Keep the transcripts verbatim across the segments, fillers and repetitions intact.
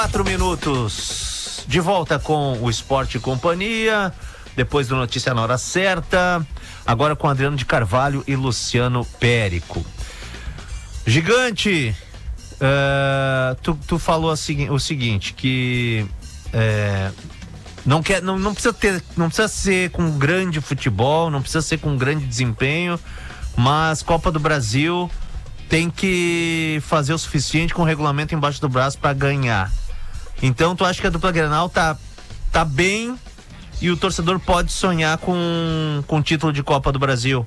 Quatro minutos de volta com o Esporte e Companhia, depois do Notícia na Hora Certa, agora com Adriano de Carvalho e Luciano Périco. Gigante, uh, tu, tu falou assim, o seguinte, que uh, não, quer, não, não, precisa ter, não precisa ser com grande futebol, não precisa ser com grande desempenho, mas Copa do Brasil tem que fazer o suficiente com o regulamento embaixo do braço para ganhar. Então tu acha que a dupla Grenal tá, tá bem e o torcedor pode sonhar com, com o título de Copa do Brasil?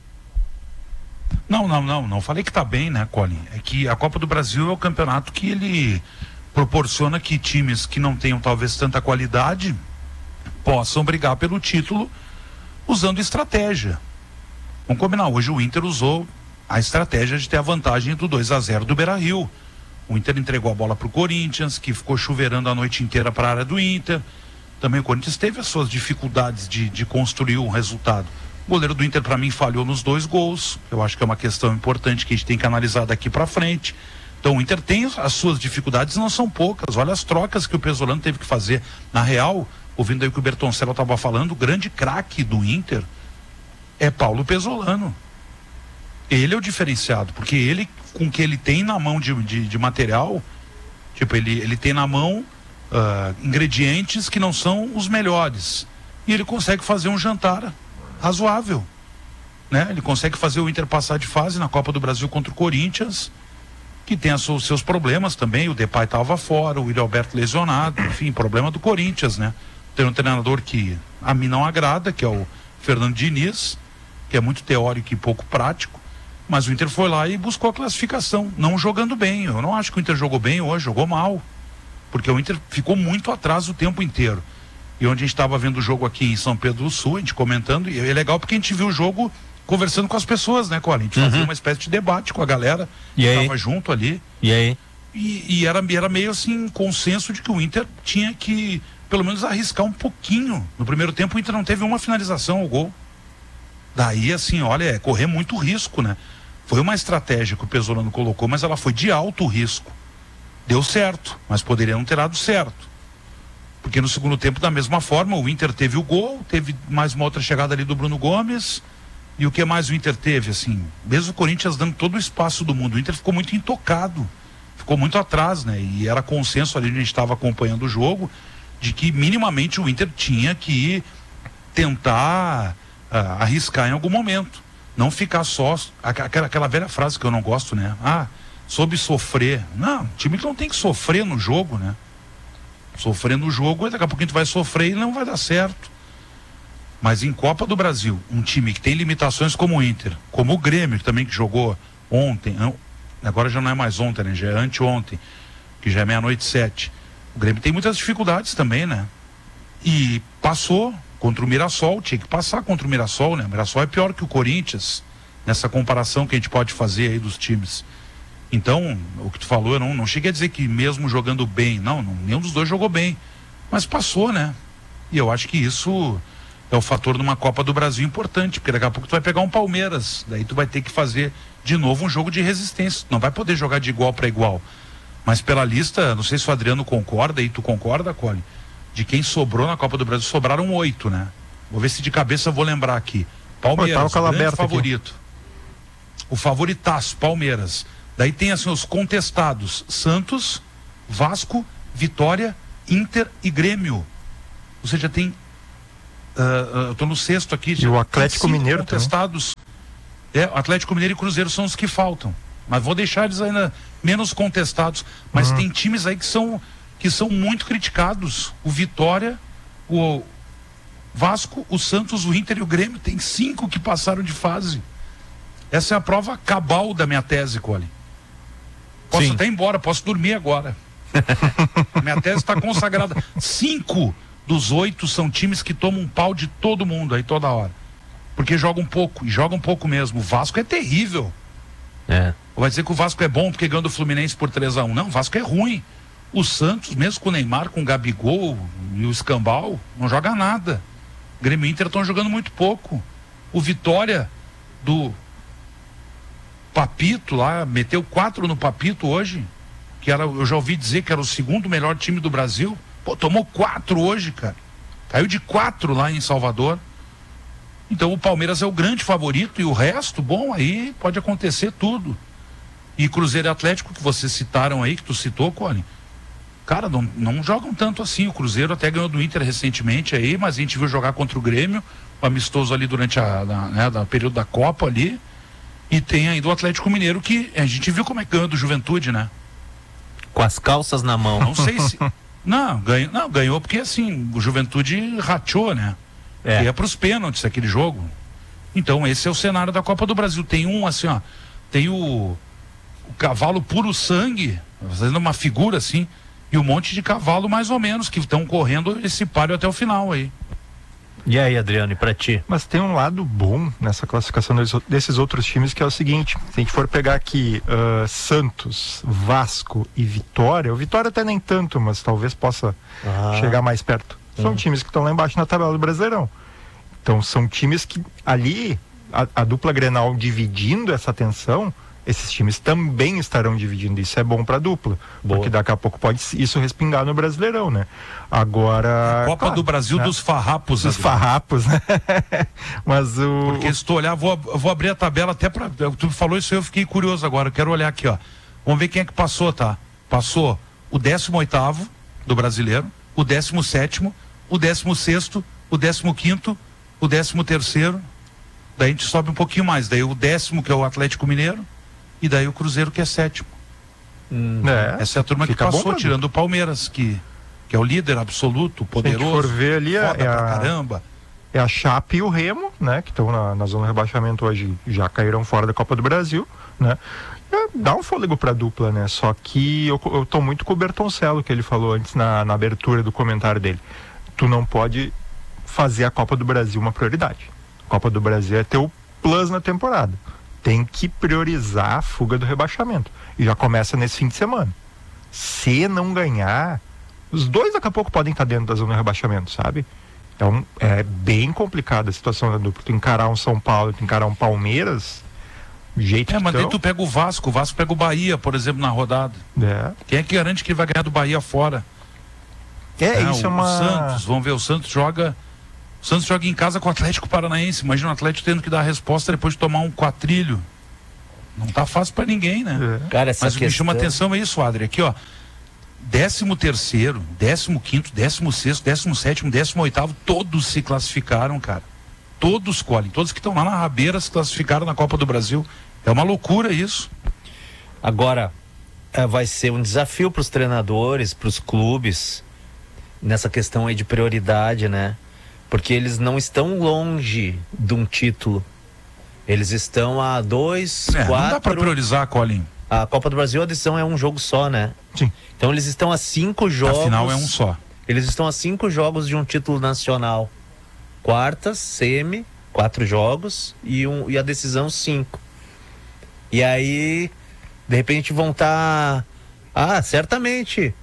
Não, não, não, não falei que tá bem, né, Colin? É que a Copa do Brasil é o campeonato que ele proporciona que times que não tenham talvez tanta qualidade possam brigar pelo título usando estratégia. Vamos combinar, hoje o Inter usou a estratégia de ter a vantagem do dois a zero do Beira-Rio. O Inter entregou a bola pro Corinthians, que ficou chuveirando a noite inteira para a área do Inter. Também o Corinthians teve as suas dificuldades de, de construir um resultado. O goleiro do Inter, para mim, falhou nos dois gols. Eu acho que é uma questão importante que a gente tem que analisar daqui para frente. Então o Inter tem as suas dificuldades, não são poucas. Olha as trocas que o Pesolano teve que fazer. Na real, ouvindo aí o que o Bertoncello estava falando, o grande craque do Inter é Paulo Pesolano. Ele é o diferenciado, porque ele, com o que ele tem na mão de, de, de material, tipo, ele, ele tem na mão uh, ingredientes que não são os melhores. E ele consegue fazer um jantar razoável, né? Ele consegue fazer o Inter passar de fase na Copa do Brasil contra o Corinthians, que tem os seus problemas também. O Depay estava fora, o Willian Alberto lesionado, enfim, problema do Corinthians, né? Tem um treinador que a mim não agrada, que é o Fernando Diniz, que é muito teórico e pouco prático. Mas o Inter foi lá e buscou a classificação, não jogando bem. Eu não acho que o Inter jogou bem hoje, jogou mal. Porque o Inter ficou muito atrás o tempo inteiro. E onde a gente estava vendo o jogo aqui em São Pedro do Sul, a gente comentando, e é legal porque a gente viu o jogo conversando com as pessoas, né, Colin? A gente uhum. fazia uma espécie de debate com a galera e que estava junto ali. E aí? E, e era, era meio assim, consenso de que o Inter tinha que, pelo menos, arriscar um pouquinho. No primeiro tempo o Inter não teve uma finalização ao gol. Daí, assim, olha, é correr muito risco, né? Foi uma estratégia que o Pesolano colocou, mas ela foi de alto risco. Deu certo, mas poderia não ter dado certo. Porque no segundo tempo, da mesma forma, o Inter teve o gol, teve mais uma outra chegada ali do Bruno Gomes. E o que mais o Inter teve, assim? Mesmo o Corinthians dando todo o espaço do mundo, o Inter ficou muito intocado. Ficou muito atrás, né? E era consenso ali, a gente estava acompanhando o jogo, de que minimamente o Inter tinha que tentar uh, arriscar em algum momento. Não ficar só, aquela, aquela velha frase que eu não gosto, né? Ah, soube sofrer. Não, time que não tem que sofrer no jogo, né? Sofrer no jogo, daqui a pouquinho tu vai sofrer e não vai dar certo. Mas em Copa do Brasil, um time que tem limitações como o Inter, como o Grêmio, que também que jogou ontem, agora já não é mais ontem, né? Já é anteontem, que já é meia-noite e sete. O Grêmio tem muitas dificuldades também, né? E passou contra o Mirassol, tinha que passar contra o Mirassol, né? O Mirassol é pior que o Corinthians, nessa comparação que a gente pode fazer aí dos times. Então, o que tu falou, eu não, não cheguei a dizer que mesmo jogando bem, não, não, nenhum dos dois jogou bem, mas passou, né? E eu acho que isso é o fator numa Copa do Brasil importante, porque daqui a pouco tu vai pegar um Palmeiras, daí tu vai ter que fazer de novo um jogo de resistência, não vai poder jogar de igual para igual. Mas pela lista, não sei se o Adriano concorda, e tu concorda, Cole? De quem sobrou na Copa do Brasil, sobraram oito, né? Vou ver se de cabeça eu vou lembrar aqui. Palmeiras, o grande favorito. Aqui. O favoritaço, Palmeiras. Daí tem assim os contestados: Santos, Vasco, Vitória, Inter e Grêmio. Ou seja, tem uh, uh, eu tô no sexto aqui. E o Atlético Mineiro contestados. É, o Atlético Mineiro e Cruzeiro são os que faltam. Mas vou deixar eles ainda menos contestados. Mas uhum. tem times aí que são que são muito criticados. O Vitória, o Vasco, o Santos, o Inter e o Grêmio. Tem cinco que passaram de fase. Essa é a prova cabal da minha tese, Cole. Posso Sim. até ir embora, posso dormir agora. Minha tese está consagrada. Cinco dos oito são times que tomam um pau de todo mundo aí toda hora. Porque jogam pouco, e jogam pouco mesmo. O Vasco é terrível. É. Vai dizer que o Vasco é bom porque ganhou do Fluminense por três a um. Não, o Vasco é ruim. O Santos, mesmo com o Neymar, com o Gabigol e o Escambau, não joga nada. O Grêmio e o Inter estão jogando muito pouco. O Vitória do Papito lá, meteu quatro no Papito hoje. que era, eu já ouvi dizer que era o segundo melhor time do Brasil, pô, tomou quatro hoje, cara. Caiu de quatro lá em Salvador. Então o Palmeiras é o grande favorito e o resto, bom, aí pode acontecer tudo. E Cruzeiro e Atlético, que vocês citaram aí, que tu citou, Colin, cara, não, não jogam tanto assim. O Cruzeiro até ganhou do Inter recentemente aí, mas a gente viu jogar contra o Grêmio, o amistoso ali durante a, na, né, da período da Copa ali. E tem ainda o Atlético Mineiro, que a gente viu como é que ganhou do Juventude, né? Com as calças na mão. Não sei se... Não, ganhou, não, ganhou porque assim, o Juventude rachou, né? É. Ia para os pênaltis aquele jogo. Então esse é o cenário da Copa do Brasil. Tem um assim, ó, tem o, o cavalo puro sangue, fazendo uma figura assim, e um monte de cavalo mais ou menos que estão correndo esse páreo até o final aí. E aí, Adriano, e pra ti? Mas tem um lado bom nessa classificação desses outros times, que é o seguinte: se a gente for pegar aqui uh, Santos, Vasco e Vitória, o Vitória até nem tanto, mas talvez possa ah. chegar mais perto. São hum. times que estão lá embaixo na tabela do Brasileirão. Então são times que ali, a, a dupla Grenal dividindo essa atenção, esses times também estarão dividindo. Isso é bom pra dupla. Boa. Porque daqui a pouco pode isso respingar no Brasileirão, né? Agora... Copa claro, do Brasil né? dos farrapos. Dos farrapos, né? Mas o... Porque se tu olhar, vou, vou abrir a tabela até pra... Tu falou isso aí, eu fiquei curioso agora. Eu quero olhar aqui, ó. Vamos ver quem é que passou, tá? Passou o décimo oitavo do Brasileiro, o décimo sétimo, o décimo sexto, o décimo quinto, o décimo terceiro. Daí a gente sobe um pouquinho mais. Daí o décimo, que é o Atlético Mineiro, e daí o Cruzeiro, que é sétimo. Hum, é, Essa é a turma que passou, bom, tirando o Palmeiras, que, que é o líder absoluto, poderoso. Se a gente for ver ali, foda é, pra caramba. É a Chape e o Remo, né? Que estão na, na zona de rebaixamento hoje, já caíram fora da Copa do Brasil, né? É, dá um fôlego pra dupla, né? Só que eu, eu tô muito com o Bertoncello, que ele falou antes na, na abertura do comentário dele. Tu não pode fazer a Copa do Brasil uma prioridade. A Copa do Brasil é teu plus na temporada. Tem que priorizar a fuga do rebaixamento. E já começa nesse fim de semana. Se não ganhar, os dois daqui a pouco podem estar dentro da zona de rebaixamento, sabe? Então é bem complicada a situação da dupla. Tu encarar um São Paulo, tu encarar um Palmeiras, jeito É, que mas tão... daí tu pega o Vasco, o Vasco pega o Bahia, por exemplo, na rodada. É. Quem é que garante que ele vai ganhar do Bahia fora? É, ah, isso o, é uma... o Santos, vamos ver, o Santos joga... O Santos joga em casa com o Atlético Paranaense. Imagina o Atlético tendo que dar a resposta depois de tomar um quatrilho. Não tá fácil pra ninguém, né? É. Cara, essa Mas o que questão... me chama atenção é isso, Adri. Aqui, ó. Décimo terceiro, décimo quinto, décimo sexto, décimo sétimo, décimo oitavo, todos se classificaram, cara. Todos, Colin. Todos que estão lá na rabeira se classificaram na Copa do Brasil. É uma loucura isso. Agora, é, vai ser um desafio pros treinadores, pros clubes, nessa questão aí de prioridade, né? Porque eles não estão longe de um título. Eles estão a dois, é, quatro... Não dá pra priorizar, Colin. A Copa do Brasil, a decisão é um jogo só, né? Sim. Então eles estão a cinco jogos... Afinal é um só. Eles estão a cinco jogos de um título nacional. Quartas, semi, quatro jogos e, um, e a decisão cinco. E aí, de repente vão estar... Tá... Ah, certamente...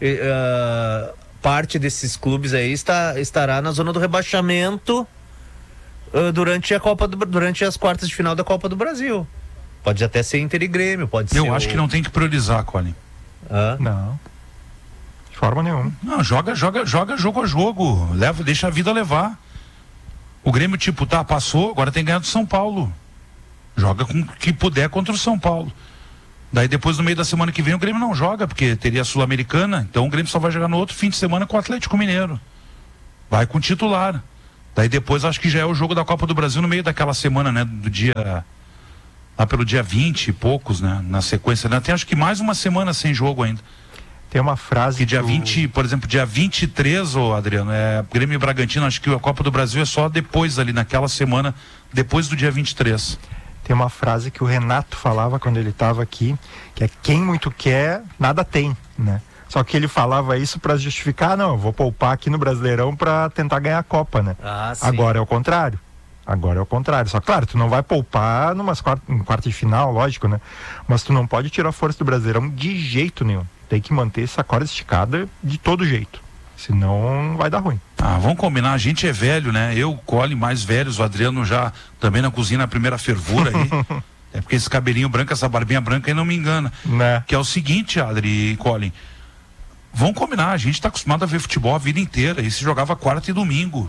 Uh... parte desses clubes aí está, estará na zona do rebaixamento uh, durante a Copa do, durante as quartas de final da Copa do Brasil. Pode até ser Inter e Grêmio, pode Eu ser. Eu acho o... que não tem que priorizar, Colin. Ah? Não. De forma nenhuma. Não, joga, joga, joga jogo a jogo. Leva, deixa a vida levar. O Grêmio, tipo, tá, passou, agora tem que ganhar do São Paulo. Joga com o que puder contra o São Paulo. Daí depois no meio da semana que vem o Grêmio não joga, porque teria a Sul-Americana, então o Grêmio só vai jogar no outro fim de semana com o Atlético Mineiro. Vai com o titular. Daí depois acho que já é o jogo da Copa do Brasil no meio daquela semana, né? Do dia... Lá pelo dia vinte e poucos, né? Na sequência, né? Tem acho que mais uma semana sem jogo ainda. Tem uma frase que dia do... vinte, por exemplo, dia vinte e três, ô Adriano, é Grêmio e Bragantino, acho que a Copa do Brasil é só depois ali, naquela semana, depois do dia vinte e três. Tem uma frase que o Renato falava quando ele estava aqui, que é: quem muito quer, nada tem, né? Só que ele falava isso para justificar, não, eu vou poupar aqui no Brasileirão para tentar ganhar a Copa, né? Ah, sim. Agora é o contrário. Agora é o contrário. Só claro, tu não vai poupar numas quarta, em quarta de final, lógico, né? Mas tu não pode tirar a força do Brasileirão de jeito nenhum. Tem que manter essa corda esticada de todo jeito. Senão vai dar ruim. Ah, vamos combinar, a gente é velho, né? Eu, Colin, mais velhos, o Adriano já também na cozinha na primeira fervura aí. É porque esse cabelinho branco, essa barbinha branca aí não me engana. Né? Que é o seguinte, Adri e Colin. Vamos combinar, a gente tá acostumado a ver futebol a vida inteira. E se jogava quarta e domingo.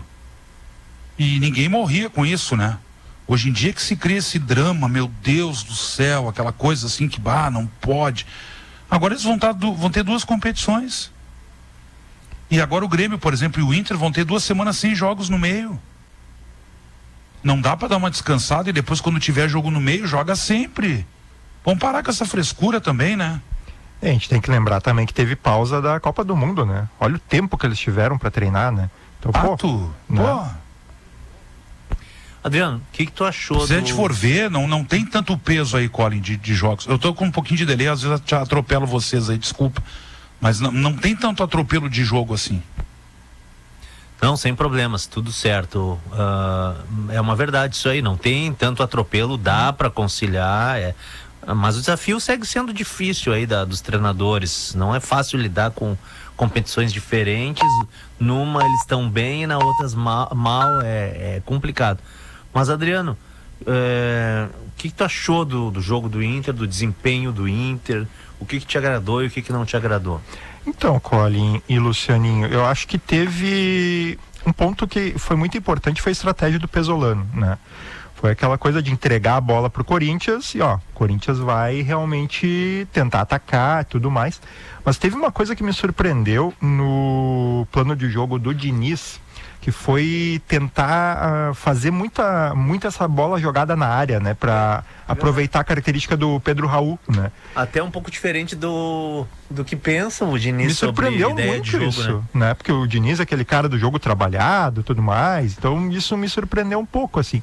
E ninguém morria com isso, né? Hoje em dia que se cria esse drama, meu Deus do céu, aquela coisa assim que, bah, não pode. Agora eles vão, tá, vão ter duas competições. E agora o Grêmio, por exemplo, e o Inter vão ter duas semanas sem jogos no meio. Não dá pra dar uma descansada e depois, quando tiver jogo no meio, joga sempre. Vamos parar com essa frescura também, né? É, a gente tem que lembrar também que teve pausa da Copa do Mundo, né? Olha o tempo que eles tiveram pra treinar, né? Então, Ah, pô, tu, né? pô, Adriano, o que que tu achou se a do... gente for ver, não, não tem tanto peso aí, Colin, de, de jogos. Eu tô com um pouquinho de delay, às vezes eu te atropelo vocês aí, desculpa. Mas não, não tem tanto atropelo de jogo assim. Não, sem problemas, tudo certo. Ah, é uma verdade isso aí, não tem tanto atropelo, dá para conciliar, é, mas o desafio segue sendo difícil aí da, dos treinadores. Não é fácil lidar com competições diferentes. Numa eles estão bem e na outras mal, mal é, é complicado. Mas, Adriano, é, o que, que tu achou do, do jogo do Inter, do desempenho do Inter? O que, que te agradou e o que, que não te agradou? Então, Colin e Lucianinho, eu acho que teve um ponto que foi muito importante, foi a estratégia do Pesolano, né? Foi aquela coisa de entregar a bola pro Corinthians e, ó, o Corinthians vai realmente tentar atacar e tudo mais. Mas teve uma coisa que me surpreendeu no plano de jogo do Diniz, que foi tentar uh, fazer muita, muita essa bola jogada na área, né? Pra aproveitar a característica do Pedro Raul, né? Até um pouco diferente do, do que pensam o Diniz Me surpreendeu sobre ideia muito de jogo, isso, né? né? Porque o Diniz é aquele cara do jogo trabalhado e tudo mais, então isso me surpreendeu um pouco, assim.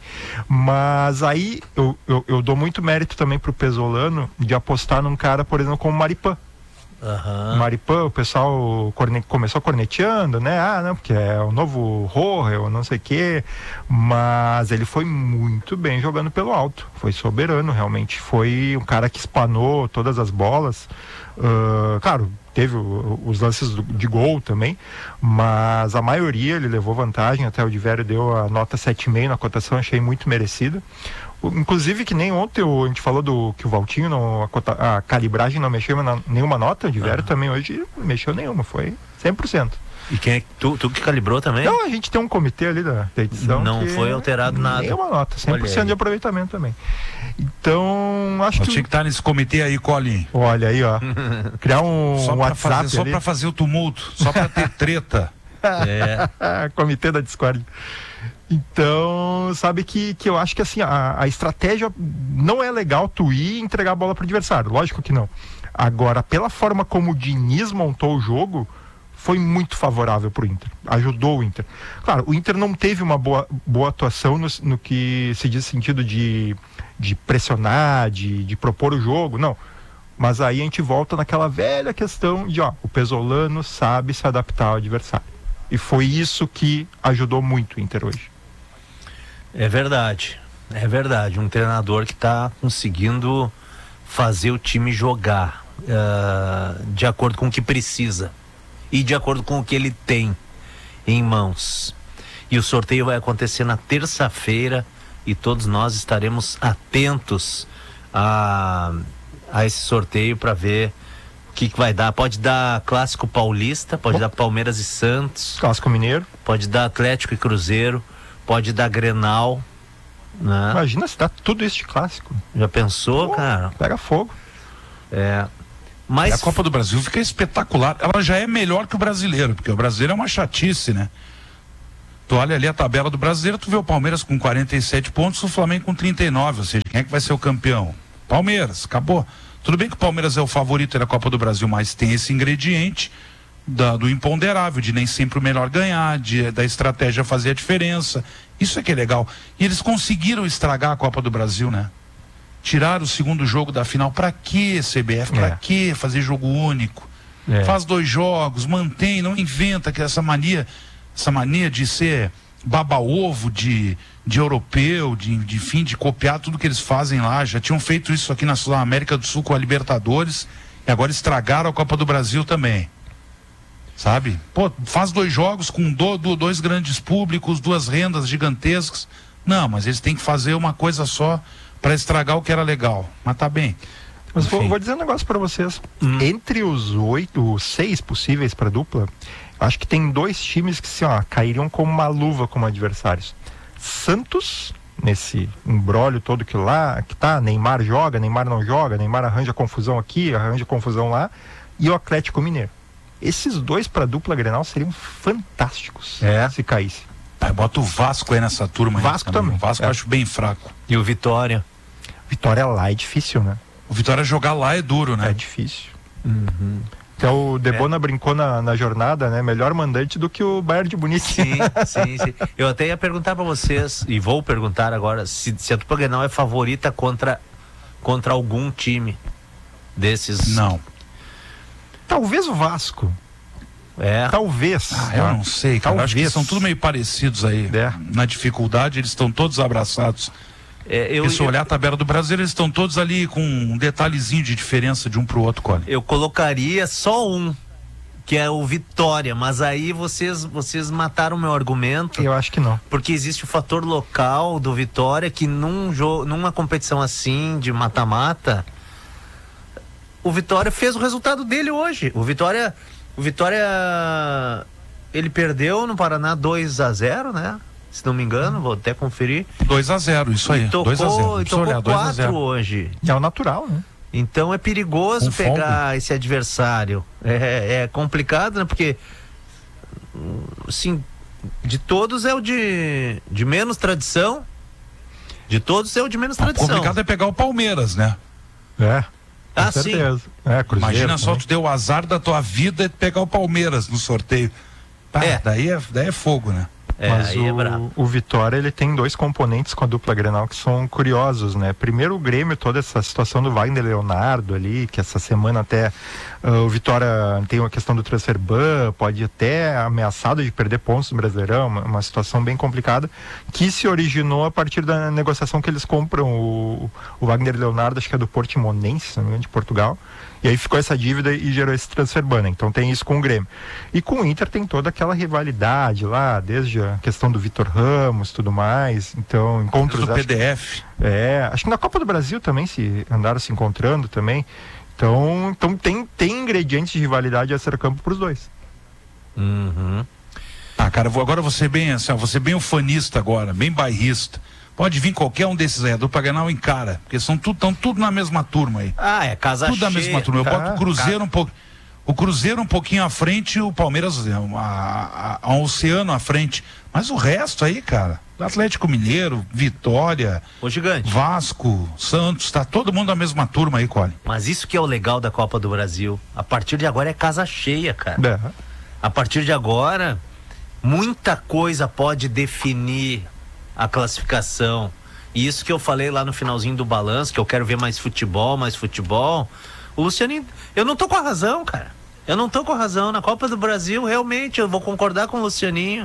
Mas aí eu, eu, eu dou muito mérito também pro Pesolano de apostar num cara, por exemplo, como o Maripan. Uhum. Maripan, o pessoal corne... começou corneteando, né? Ah, não, porque é o novo Rohel, não sei o quê. Mas ele foi muito bem jogando pelo alto. Foi soberano, realmente. Foi um cara que espanou todas as bolas. Uh, claro, teve o, os lances do, de gol também, mas a maioria ele levou vantagem. Até o Divério deu a nota sete vírgula cinco na cotação, achei muito merecida. Inclusive, que nem ontem o, a gente falou do que o Valtinho, não, a, cota, a calibragem não mexeu na, nenhuma nota, o Divério uhum. também hoje não mexeu nenhuma, foi cem por cento. E quem é tu, tu que calibrou também? Não, a gente tem um comitê ali da, da edição. Não que foi alterado nada. Nenhuma nota, cem por cento de aproveitamento também. Então, acho Eu que. tinha que estar nesse comitê aí, Colin. Olha aí, ó. Criar um, só um pra WhatsApp. Fazer, só ali. pra fazer o tumulto, só pra ter treta. É. Comitê da Discord. Então, sabe que, que eu acho que assim, a, a estratégia não é legal tu ir e entregar a bola pro adversário, lógico que não. Agora, pela forma como o Diniz montou o jogo, foi muito favorável pro Inter, ajudou o Inter. Claro, o Inter não teve uma boa, boa atuação no, no que se diz sentido de, de pressionar, de, de propor o jogo, não. Mas aí a gente volta naquela velha questão de, ó, o Pesolano sabe se adaptar ao adversário. E foi isso que ajudou muito o Inter hoje. É verdade, é verdade. Um treinador que está conseguindo fazer o time jogar uh, de acordo com o que precisa e de acordo com o que ele tem em mãos. E o sorteio vai acontecer na terça-feira e todos nós estaremos atentos a, a esse sorteio para ver o que, que vai dar. Pode dar Clássico Paulista, pode Bom. dar Palmeiras e Santos, Clássico Mineiro, pode dar Atlético e Cruzeiro, pode dar Grenal, né? Imagina se dá tudo isso de clássico. Já pensou, Pô, cara? Pega fogo. É. Mas a Copa do Brasil fica espetacular. Ela já é melhor que o brasileiro, porque o brasileiro é uma chatice, né? Tu olha ali a tabela do brasileiro, tu vê o Palmeiras com quarenta e sete pontos, o Flamengo com trinta e nove, ou seja, quem é que vai ser o campeão? Palmeiras, acabou. Tudo bem que o Palmeiras é o favorito da Copa do Brasil, mas tem esse ingrediente da, do imponderável, de nem sempre o melhor ganhar, de, da estratégia fazer a diferença. Isso é que é legal. E eles conseguiram estragar a Copa do Brasil, né? Tirar o segundo jogo da final. Pra quê, C B F? Pra é. quê fazer jogo único? É. Faz dois jogos, mantém, não inventa que essa mania, essa mania de ser baba-ovo de, de europeu, de, de fim, de copiar tudo que eles fazem lá. Já tinham feito isso aqui na América do Sul com a Libertadores e agora estragaram a Copa do Brasil também. Sabe? Pô, faz dois jogos com do, do, dois grandes públicos, duas rendas gigantescas. Não, mas eles têm que fazer uma coisa só pra estragar o que era legal. Mas tá bem. Mas vou, Enfim. vou dizer um negócio pra vocês. Hum. Entre os oito, os seis possíveis pra dupla, acho que tem dois times que assim, ó, cairiam como uma luva como adversários. Santos, nesse imbróglio todo que lá, que tá, Neymar joga, Neymar não joga, Neymar arranja confusão aqui, arranja confusão lá, e o Atlético Mineiro. Esses dois pra dupla Grenal seriam fantásticos É. se caísse. Pai, bota o Vasco aí nessa turma. aí, Vasco também. O Vasco É. eu acho bem fraco. E o Vitória. Vitória lá é difícil, né? O Vitória jogar lá é duro, né? É difícil. Então o Debona brincou na, na jornada, né? Melhor mandante do que o Bayern de Munique. Sim, sim, sim. Eu até ia perguntar pra vocês, e vou perguntar agora, se, se a dupla Grenal é favorita contra, contra algum time desses. Não. Talvez o Vasco. É. Talvez. Ah, eu não sei, cara. Talvez. Acho que são tudo meio parecidos aí. É. Na dificuldade, eles estão todos abraçados. É, eu, Porque se eu, olhar a tabela do Brasil, eles estão todos ali com um detalhezinho de diferença de um pro outro, Colin. eu colocaria só um, que é o Vitória, mas aí vocês, vocês mataram o meu argumento. Eu acho que não. Porque existe o fator local do Vitória que num jogo, numa competição assim de mata-mata, o Vitória fez o resultado dele hoje. O Vitória, o Vitória ele perdeu no Paraná dois a zero, né? Se não me engano, vou até conferir. dois a zero, isso aí. E tocou, dois a zero. e Precisa tocou olhar, dois a quatro zero. hoje. E é o natural, né? Então é perigoso Com folga. pegar esse adversário. É, é complicado, né? Porque, assim, de todos é o de, de menos tradição. De todos é o de menos O tradição. complicado é pegar o Palmeiras, né? É. Com Ah, certeza. É, Cruzeiro. Imagina só, também. tu deu o azar da tua vida e pegar o Palmeiras no sorteio. Pá, É. daí, é, daí é fogo, né? É, Mas aí é o, brabo. o Vitória, ele tem dois componentes com a dupla Grenal que são curiosos, né? Primeiro, o Grêmio, toda essa situação do Wagner Leonardo ali, que essa semana até uh, o Vitória tem uma questão do transfer ban, pode até ameaçado de perder pontos no Brasileirão, uma, uma situação bem complicada, que se originou a partir da negociação que eles compram o, o Wagner Leonardo, acho que é do Portimonense, se não me engano, de Portugal. E aí ficou essa dívida e gerou esse transfer ban, né? Então tem isso com o Grêmio. E com o Inter tem toda aquela rivalidade lá, desde a questão do Vitor Ramos e tudo mais. Então, encontros... do acho, P D F. é, acho que na Copa do Brasil também se andaram se encontrando também. Então, então tem, tem ingredientes de rivalidade a ser campo para os dois. Uhum. Ah, cara, vou, agora você bem assim, ó, você bem ufanista agora, bem bairrista. Pode vir qualquer um desses aí, a dupla Grenal encara, porque são tudo, estão tudo na mesma turma aí. Ah, é casa Tudo cheia. da mesma turma. Eu boto Ah, o Cruzeiro um pouco. O Cruzeiro um pouquinho à frente e o Palmeiras a, a, a um oceano à frente. Mas o resto aí, cara, Atlético Mineiro, Vitória, Ô, gigante. Vasco, Santos, tá todo mundo na mesma turma aí, Colin. Mas isso que é o legal da Copa do Brasil. A partir de agora é casa cheia, cara. É. A partir de agora, muita coisa pode definir a classificação. E isso que eu falei lá no finalzinho do balanço, que eu quero ver mais futebol, mais futebol. O Lucianinho, eu não tô com a razão, cara. Eu não tô com a razão. Na Copa do Brasil, realmente, eu vou concordar com o Lucianinho.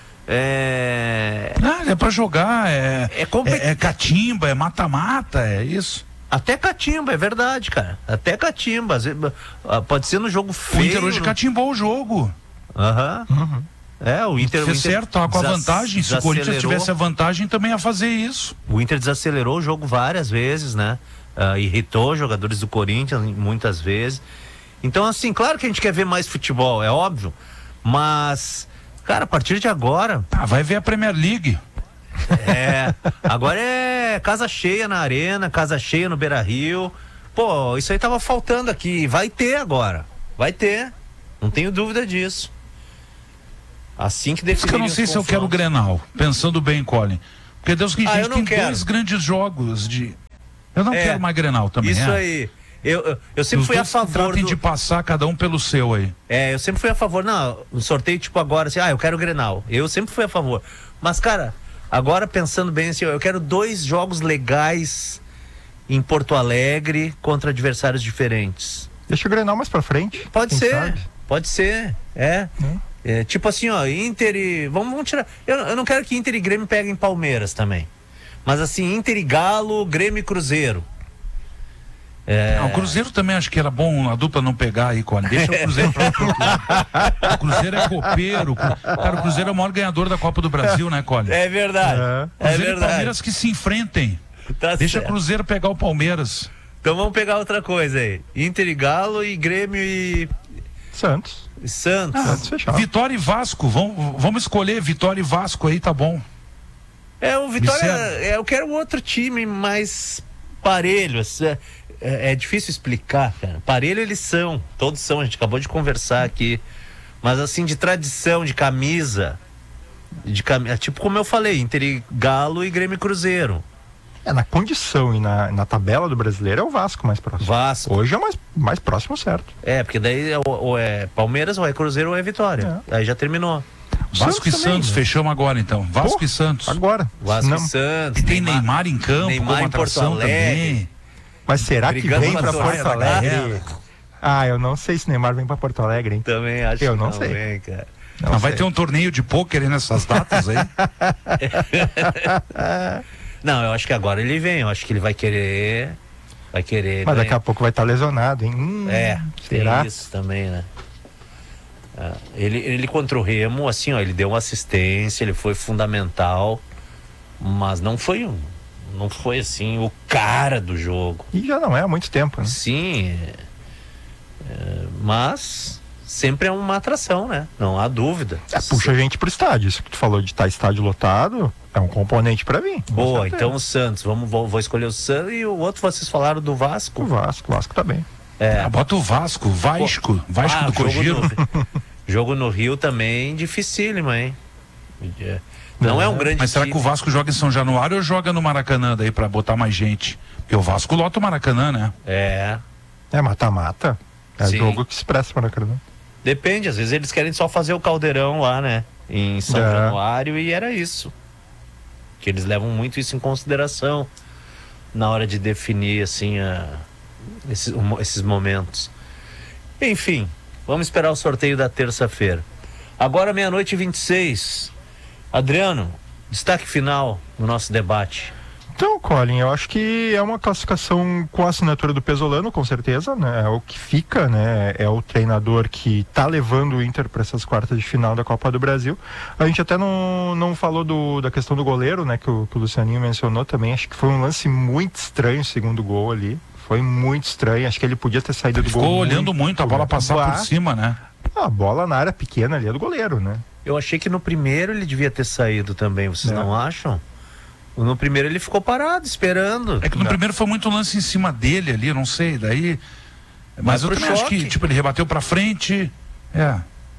É... Ah, é pra jogar, é, É compli- é, é catimba, é mata-mata, é isso. Até catimba, é verdade, cara. Até catimba. Às vezes, ah, pode ser no jogo O feio. Inter hoje no- catimbou o jogo. Aham. Uhum. É, o Inter... Fez o Inter certo, tava com a desac- vantagem. Se o Corinthians desacelerou. tivesse a vantagem, também ia fazer isso. O Inter desacelerou o jogo várias vezes, né? Ah, irritou os jogadores do Corinthians muitas vezes. Então, assim, claro que a gente quer ver mais futebol, é óbvio. Mas, cara, a partir de agora, Ah, vai ver a Premier League. é. Agora é casa cheia na Arena, casa cheia no Beira-Rio. Pô, isso aí tava faltando aqui. Vai ter agora. Vai ter. Não tenho dúvida disso. Assim que Por isso que eu não definirem sei os se eu quero o confrontos. Grenal, pensando bem, Colin. Porque Deus que a Ah, gente eu não tem quero. dois grandes jogos de. Eu não É, quero mais Grenal também. Isso é. aí. Eu, eu, eu sempre Os fui a dois favor tratem do... de passar cada um pelo seu aí. É, eu sempre fui a favor, não, um sorteio tipo agora, assim, ah, eu quero o Grenal. Eu sempre fui a favor. Mas, cara, agora pensando bem assim, eu quero dois jogos legais em Porto Alegre contra adversários diferentes. Deixa o Grenal mais pra frente. Pode quem ser, sabe? pode ser, é. Hum. É, tipo assim, ó, Inter e... Vamos, vamos tirar... Eu, eu não quero que Inter e Grêmio peguem Palmeiras também. Mas assim, Inter e Galo, Grêmio e Cruzeiro. É... Ah, o Cruzeiro também acho que era bom a dupla não pegar aí, Colin. Deixa o Cruzeiro pra outro lado. O Cruzeiro é copeiro. Cara, o Cruzeiro é o maior ganhador da Copa do Brasil, né, Colin? É verdade. É. É Cruzeiro e verdade. Palmeiras que se enfrentem. Tá Deixa o certo. Cruzeiro pegar o Palmeiras. Então vamos pegar outra coisa aí. Inter e Galo e Grêmio e Santos. e Santos. Ah, Santos fechado. Vitória e Vasco, vamos, vamos escolher Vitória e Vasco aí, tá bom. É, o Vitória, Vicente. é, eu quero outro time mais parelho. É, é difícil explicar, cara. Parelho eles são, todos são, a gente acabou de conversar aqui. Mas assim, de tradição, de camisa, de camisa, tipo como eu falei, Inter e Galo e Grêmio e Cruzeiro. É, na condição e na, na tabela do brasileiro é o Vasco mais próximo. Vasco. Hoje é o mais, mais próximo, certo. É, porque daí é, ou, ou é Palmeiras, ou é Cruzeiro, ou é Vitória. Aí já terminou. Vasco Santos e também, Santos, né? fechamos agora então. Vasco Pô, e Santos. Agora. Vasco Não, e Santos. E tem Neymar, em campo, Neymar como em Porto atração Alegre. também. mas será que Brigando vem pra pra torcer Porto da Alegre? galera. Ah, eu não sei se Neymar vem pra Porto Alegre, hein? Também acho Eu que não não sei. vem, cara. Não Mas vai sei. ter um torneio de pôquer aí nessas datas aí. Não, eu acho que agora ele vem, eu acho que ele vai querer. Vai querer. Mas daqui ganhar. a pouco vai estar lesionado, hein? Hum, É, será? tem isso também, né? É, ele, ele contra o Remo, assim, ó, ele deu uma assistência, ele foi fundamental, mas não foi um. Não foi assim o cara do jogo. E já não é há muito tempo, né? Sim, é, é, mas sempre é uma atração, né? Não há dúvida. É, puxa a gente pro estádio. Isso que tu falou de estar estádio lotado é um componente pra vir. com Boa, certeza. então o Santos, vamos, vou, vou escolher o Santos e o outro vocês falaram do Vasco. O Vasco, o Vasco tá bem. É. Ah, bota o Vasco, Vasco, Vasco Ah, do Cogiro. jogo no, jogo no Rio também dificílimo, hein? É, Não é um grande Mas será time. que o Vasco joga em São Januário ou joga no Maracanã daí pra botar mais gente? Porque o Vasco lota o Maracanã, né? É, É mata-mata. É Sim. jogo que se expressa para Maracanã. depende, às vezes eles querem só fazer o caldeirão lá, né? Em São É. Januário, e era isso. Que eles levam muito isso em consideração na hora de definir, assim, a, esses, um, esses momentos. Enfim, vamos esperar o sorteio da terça-feira. Agora, meia-noite e vinte e seis. Adriano, destaque final no nosso debate. Então, Colin, eu acho que é uma classificação com a assinatura do Pesolano, com certeza, né? É o que fica, né? É o treinador que tá levando o Inter para essas quartas de final da Copa do Brasil. A gente até não, não falou do, da questão do goleiro, né? Que o, que o Lucianinho mencionou também. Acho que foi um lance muito estranho o segundo gol ali. Foi muito estranho. Acho que ele podia ter saído do Ficou gol. olhando muito a bola passar Bah. por cima, né? A bola na área pequena ali é do goleiro, né? Eu achei que no primeiro ele devia ter saído também, vocês É. não acham? No primeiro ele ficou parado, esperando. É que no Não. primeiro foi muito lance em cima dele ali, eu não sei, daí. Mas Vai eu pro também acho choque. que, tipo, ele rebateu pra frente. É.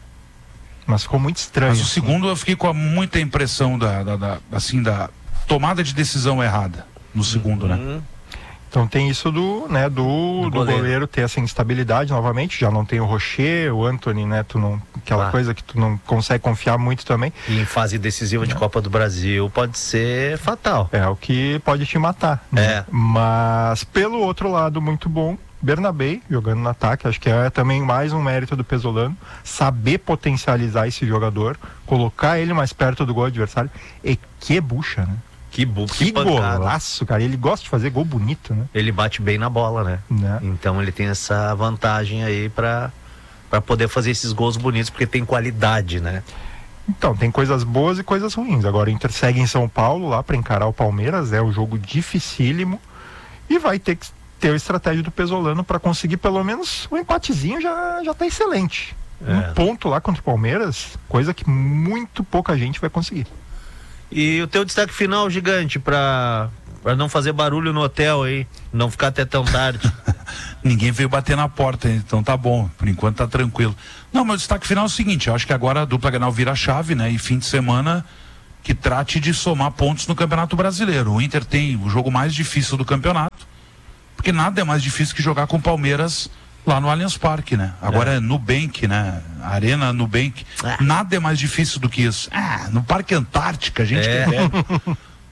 Mas ficou muito estranho. Mas o segundo eu fiquei com a- muita impressão da, da, da- assim, da tomada de decisão errada no segundo, né? Hum, Então tem isso do, né, do, Do do goleiro. goleiro. ter essa instabilidade novamente, já não tem o Rocher, o Anthony, né, tu não, aquela Ah. coisa que tu não consegue confiar muito também, E em fase decisiva de Copa do Brasil pode ser fatal. é o que pode te matar, né? É. Mas pelo outro lado, muito bom, Bernabé jogando no ataque, acho que é também mais um mérito do Pesolano, saber potencializar esse jogador, colocar ele mais perto do gol adversário, e que bucha, né? Que, bu Que, que pancada. golaço, cara, ele gosta de fazer gol bonito, né? Ele bate bem na bola, né? né? Então ele tem essa vantagem aí pra, pra poder fazer esses gols bonitos, porque tem qualidade, né? Então, tem coisas boas e coisas ruins. Agora, o Inter segue em São Paulo lá para encarar o Palmeiras, é um jogo dificílimo e vai ter que ter a estratégia do Pesolano para conseguir pelo menos um empatezinho, já, já tá excelente. É. Um ponto lá contra o Palmeiras, coisa que muito pouca gente vai conseguir. E o teu destaque final, gigante, pra, pra não fazer barulho no hotel aí, não ficar até tão tarde. Ninguém veio bater na porta, então tá bom, por enquanto tá tranquilo. Não, meu destaque final é o seguinte, eu acho que agora a dupla Grenal vira a chave, né? E fim de semana que trate de somar pontos no Campeonato Brasileiro. O Inter tem o jogo mais difícil do campeonato, porque nada é mais difícil que jogar com o Palmeiras lá no Allianz Parque, né? Agora é, é Nubank, né? Arena Nubank. Ah. Nada é mais difícil do que isso. Ah, no Parque Antártica, a gente É. quer. Nos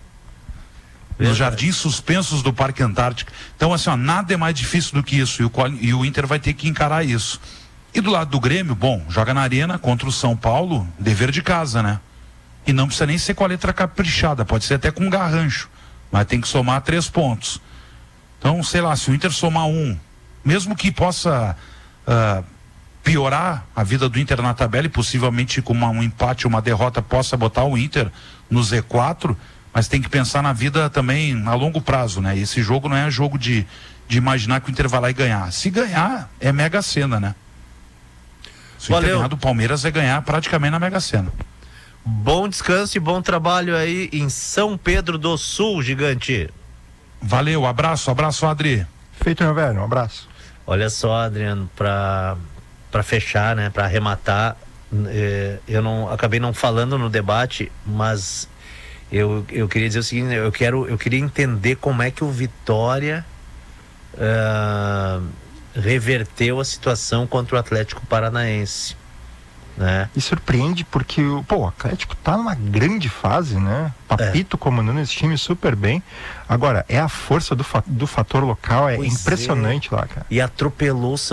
Verdade. jardins suspensos do Parque Antártica. Então, assim, ó, nada é mais difícil do que isso. E o, Col- e o Inter vai ter que encarar isso. E do lado do Grêmio, bom, joga na Arena contra o São Paulo, dever de casa, né? E não precisa nem ser com a letra caprichada, pode ser até com um garrancho. Mas tem que somar três pontos. Então, sei lá, se o Inter somar um, mesmo que possa ah, piorar a vida do Inter na tabela e possivelmente com uma, um empate, uma derrota, possa botar o Inter no Z quatro, mas tem que pensar na vida também a longo prazo, né? Esse jogo não é jogo de, de imaginar que o Inter vai lá e ganhar. Se ganhar, é Mega Sena, né? Se o Inter ganhar do Palmeiras é ganhar praticamente na Mega Sena. Bom descanso e bom trabalho aí em São Pedro do Sul, gigante. Valeu, abraço, abraço, Adri. Feito, meu velho, um abraço. Olha só, Adriano, para para fechar, né, para arrematar, eh, eu não acabei não falando no debate, mas eu, eu queria dizer o seguinte, eu quero eu queria entender como é que o Vitória uh, reverteu a situação contra o Atlético Paranaense, né? E surpreende porque pô, o Atlético tá numa grande fase, né? Papito é. comandando esse time super bem. Agora, é a força do, fa do fator local, é pois impressionante é. lá, cara. E atropelou o,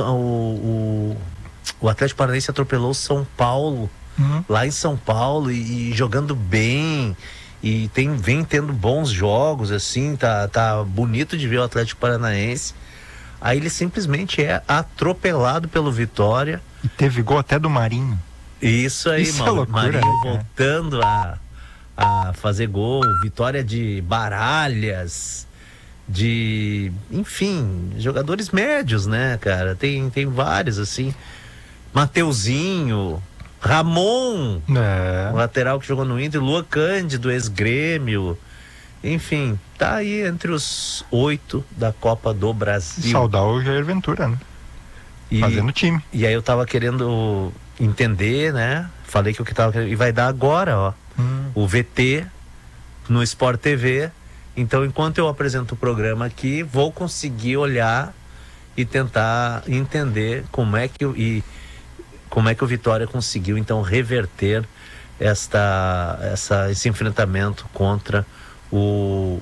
o, o Atlético Paranaense atropelou o São Paulo, uhum. lá em São Paulo, e, e jogando bem, e tem, vem tendo bons jogos, assim, tá, tá bonito de ver o Atlético Paranaense. Aí ele simplesmente é atropelado pelo Vitória. E teve gol até do Marinho. Isso aí, Isso mano. é loucura, Marinho né, voltando a, a fazer gol, vitória de Baralhas, de, enfim, jogadores médios, né, cara? Tem, tem vários, assim. Mateuzinho, Ramon, é. o lateral que jogou no Inter, Lua Cândido, ex-Grêmio. Enfim, tá aí entre os oito da Copa do Brasil. Saudar o Jair Ventura, né? E, fazendo time. E aí eu tava querendo entender, né? Falei que o que tava querendo... E vai dar agora, ó. Hum. O V T no Sport T V. Então, enquanto eu apresento o programa aqui, vou conseguir olhar e tentar entender como é que... E como é que o Vitória conseguiu, então, reverter esta, essa, esse enfrentamento contra o...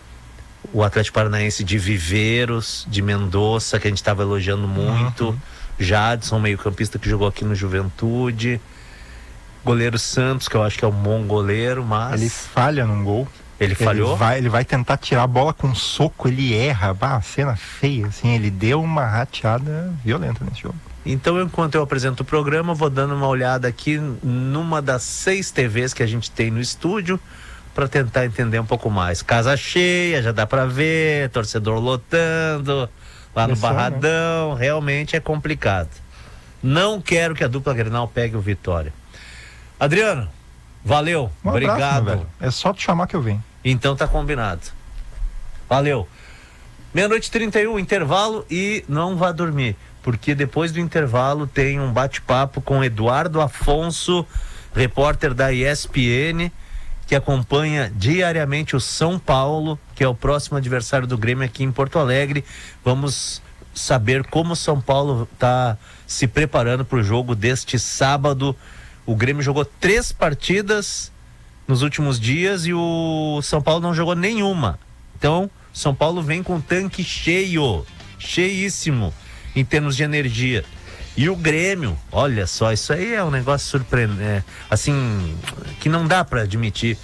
o Atlético Paranaense de Viveiros, de Mendonça, que a gente estava elogiando muito, uhum. Jadson, meio-campista que jogou aqui no Juventude, goleiro Santos, que eu acho que é um bom goleiro, mas... Ele falha num gol. Ele, ele falhou? Vai, ele vai tentar tirar a bola com um soco, ele erra, bah, cena feia, assim, ele deu uma rateada violenta nesse jogo. Então, enquanto eu apresento o programa, vou dando uma olhada aqui numa das seis T Vs que a gente tem no estúdio, para tentar entender um pouco mais. Casa cheia, já dá para ver, torcedor lotando, lá no Barradão, realmente é complicado. Não quero que a dupla Grenal pegue o Vitória. Adriano, valeu, um obrigado. Abraço, é só te chamar que eu venho. Então tá combinado. Valeu. Meia-noite e trinta e um, intervalo, e não vá dormir, porque depois do intervalo tem um bate-papo com Eduardo Afonso, repórter da E S P N, que acompanha diariamente o São Paulo, que é o próximo adversário do Grêmio aqui em Porto Alegre. Vamos saber como o São Paulo está se preparando para o jogo deste sábado. O Grêmio jogou três partidas nos últimos dias e o São Paulo não jogou nenhuma. Então, São Paulo vem com o tanque cheio, cheíssimo, em termos de energia. E o Grêmio, olha só, isso aí é um negócio surpreendente, é, assim, que não dá para admitir.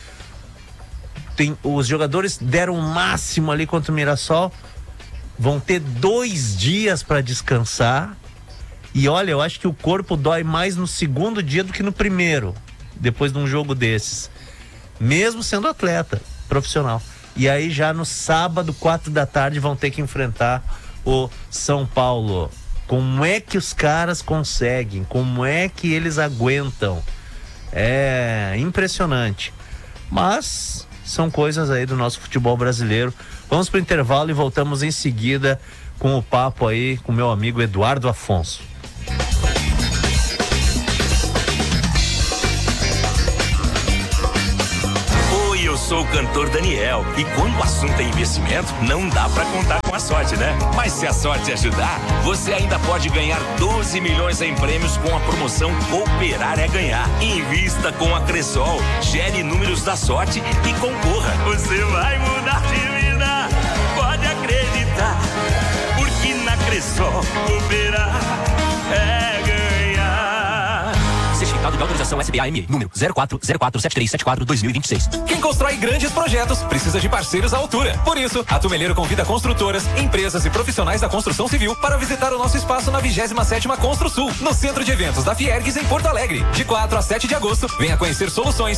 Tem, os jogadores deram o máximo ali contra o Mirassol, vão ter dois dias para descansar. E olha, eu acho que o corpo dói mais no segundo dia do que no primeiro, depois de um jogo desses, mesmo sendo atleta profissional. E aí já no sábado, quatro da tarde, vão ter que enfrentar o São Paulo. Como é que os caras conseguem? Como é que eles aguentam? É impressionante. Mas são coisas aí do nosso futebol brasileiro. Vamos para o intervalo e voltamos em seguida com o papo aí com meu amigo Eduardo Afonso. Eu sou o cantor Daniel e quando o assunto é investimento, não dá pra contar com a sorte, né? Mas se a sorte ajudar, você ainda pode ganhar doze milhões em prêmios com a promoção Cooperar é Ganhar. Invista com a Cressol, gere números da sorte e concorra. Você vai mudar de vida, pode acreditar, porque na Cressol Cooperar é ganhar. Certificado de autorização S B A M E, número zero quatro zero quatro sete três sete quatro dois mil e vinte e seis. Quem constrói grandes projetos precisa de parceiros à altura. Por isso, a Tumeleiro convida construtoras, empresas e profissionais da construção civil para visitar o nosso espaço na vigésima sétima Constru Sul, no Centro de Eventos da Fiergues, em Porto Alegre. De quatro a sete de agosto, venha conhecer soluções